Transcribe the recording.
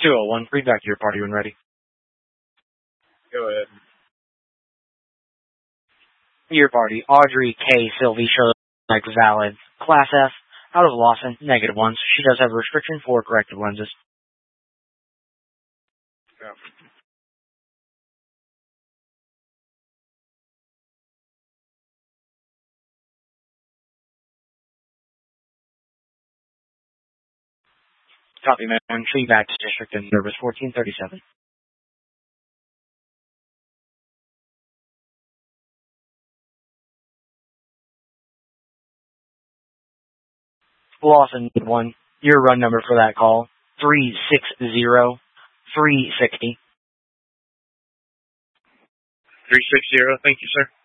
201, read back to your party when ready. Go ahead. Your party, Audrey K. Sylvie Sherlock, valid. Class F, out of Lawson, -1. She does have a restriction for corrective lenses. Yeah. Copy, ma'am. Feedback to District and Service 1437. Lawson 1. Your run number for that call, 360360. 360, thank you, sir.